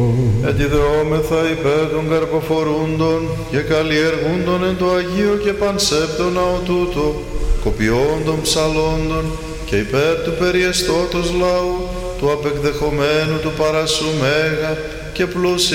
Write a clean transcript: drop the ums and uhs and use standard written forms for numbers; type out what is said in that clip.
Εντιδεόμεθα υπέρ των καρποφορούντων και καλλιεργούντων εν το Αγίο και πανσέπτον ναό τούτο, κοπιόντων ψαλόντων και υπέρ του περιεστώτος λαού, του απεκδεχομένου του παρασού μέγα και πλούσιου